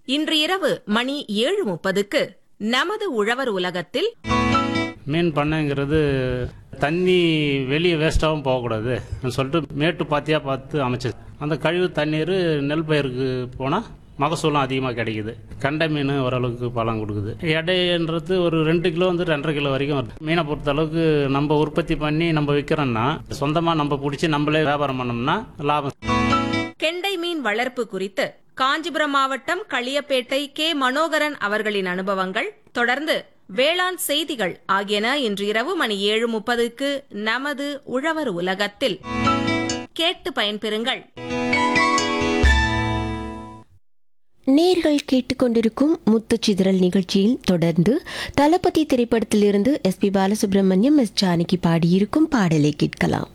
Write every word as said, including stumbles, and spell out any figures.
இன்று இரவு மணி ஏழு முப்பதுக்கு நமது உழவர் உலகத்தில் மீன் பண்ணைங்கிறது தண்ணி வெளியே வேஸ்ட்டாகவும் போகக்கூடாது சொல்லிட்டு மேட்டு பாத்தியாக பார்த்து அமைச்சது. அந்த கழிவு தண்ணீர் நெல் பயிருக்கு போனால் மகசூலும் அதிகமாக கிடைக்குது. கண்டை மீன் ஓரளவுக்கு பலம் கொடுக்குது. எடைன்றது ஒரு ரெண்டு கிலோ வந்து ரெண்டரை கிலோ வரைக்கும் வருது. மீனை பொறுத்த அளவுக்கு நம்ம உற்பத்தி பண்ணி நம்ம விற்கிறோம்னா சொந்தமாக நம்ம பிடிச்சி நம்மளே வியாபாரம் பண்ணோம்னா லாபம். கெண்டை மீன் வளர்ப்பு குறித்து காஞ்சிபுரம் மாவட்டம் களியப்பேட்டை கே மனோகரன் அவர்களின் அனுபவங்கள், தொடர்ந்து வேளாண் செய்திகள் ஆகியன இன்று இரவு மணி ஏழு முப்பதுக்கு நமது உழவர் உலகத்தில் கேட்டு பயன்பெறுங்கள். நேர்கள் கேட்டுக்கொண்டிருக்கும் முத்துச்சிதறல் நிகழ்ச்சியில் தொடர்ந்து தளபதி திரைப்படத்திலிருந்து S B Balasubramaniam, S Janaki பாடியிருக்கும் பாடலை கேட்கலாம்.